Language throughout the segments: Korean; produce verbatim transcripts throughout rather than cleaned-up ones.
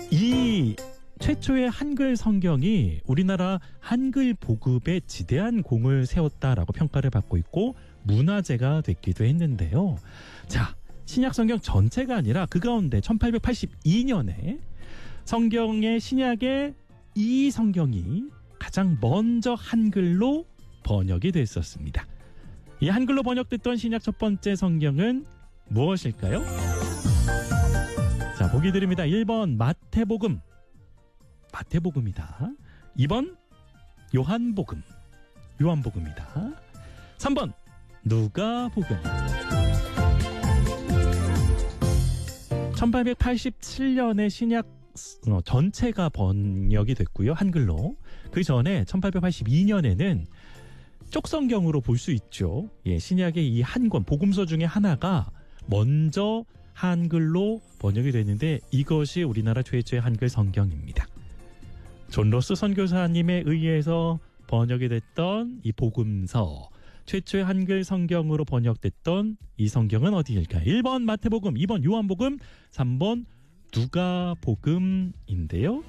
이 최초의 한글 성경이 우리나라 한글 보급에 지대한 공을 세웠다라고 평가를 받고 있고 문화재가 됐기도 했는데요. 자, 신약 성경 전체가 아니라 그 가운데 천팔백팔십이 년에 성경의 신약의 이 성경이 가장 먼저 한글로 번역이 됐었습니다. 이 한글로 번역됐던 신약 첫 번째 성경은 무엇일까요? 자, 보기 드립니다. 일 번 마태복음. 마태복음이다. 이 번 요한복음. 요한복음이다. 삼 번 누가복음. 천팔백팔십칠 년에 신약 전체가 번역이 됐고요. 한글로. 그 전에 천팔백팔십이 년에는 쪽성경으로 볼 수 있죠. 예, 신약의 이 한 권, 복음서 중에 하나가 먼저 한글로 번역이 됐는데 이것이 우리나라 최초의 한글 성경입니다. 존 로스 선교사님에 의해서 번역이 됐던 이 복음서, 최초의 한글 성경으로 번역됐던 이 성경은 어디일까요? 일 번 마태복음, 이 번 요한복음, 삼 번 누가복음인데요.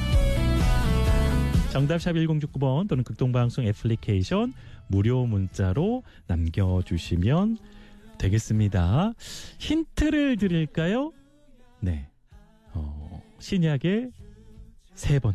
정답 샵 일공육구 번 또는 극동방송 애플리케이션 무료 문자로 남겨주시면 되겠습니다. 힌트를 드릴까요? 네, 어, 신약의 세 번째